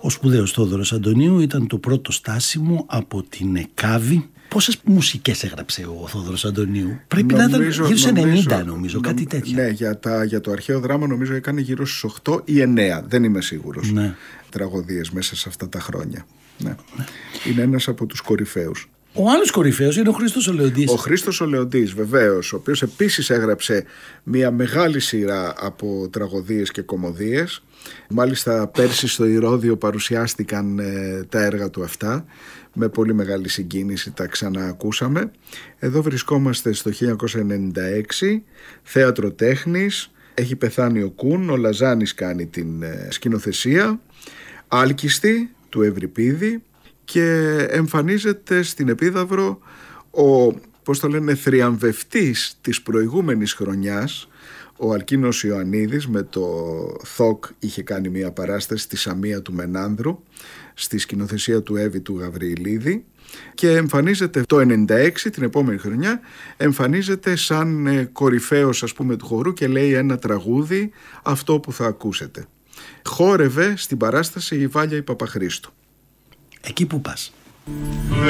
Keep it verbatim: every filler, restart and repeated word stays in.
Ο σπουδαίος Θόδωρος Αντωνίου ήταν το πρώτο στάσιμο από την ΕΚΑΒΗ. Πόσες μουσικές έγραψε ο Θόδωρος Αντωνίου? Πρέπει νομίζω, να ήταν γύρω σε ενενήντα νομίζω, νομίζω κάτι τέτοιο. Ναι, για, τα, για το αρχαίο δράμα νομίζω έκανε γύρω στους οκτώ ή εννέα, δεν είμαι σίγουρος. Ναι. Τραγωδίες μέσα σε αυτά τα χρόνια. Ναι. Ναι. Είναι ένας από τους κορυφαίους. Ο άλλος κορυφαίος είναι ο Χρήστος ο Λεοντής. Ο Χρήστος ο Λεοντής, βεβαίως, ο οποίος επίσης έγραψε μια μεγάλη σειρά από τραγωδίες και κωμωδίες. Μάλιστα πέρσι στο Ηρώδειο παρουσιάστηκαν ε, τα έργα του αυτά. Με πολύ μεγάλη συγκίνηση τα ξαναακούσαμε. Εδώ βρισκόμαστε στο χίλια εννιακόσια ενενήντα έξι, θέατρο τέχνης. Έχει πεθάνει ο Κουν, ο Λαζάνης κάνει την ε, σκηνοθεσία. Άλκιστη του Ευρυπίδη. Και εμφανίζεται στην Επίδαυρο ο, πώς το λένε, θριαμβευτής της προηγούμενης χρονιάς, ο Αλκίνος Ιωαννίδης. Με το ΘΟΚ είχε κάνει μια παράσταση στη Σαμία του Μενάνδρου, στη σκηνοθεσία του Εύη του Γαβριηλίδη, και εμφανίζεται το ενενήντα έξι, την επόμενη χρονιά, εμφανίζεται σαν ε, κορυφαίος, ας πούμε, του χορού και λέει ένα τραγούδι, αυτό που θα ακούσετε. Χόρευε στην παράσταση η Βάλια η Παπαχρήστου. Εκεί που πας.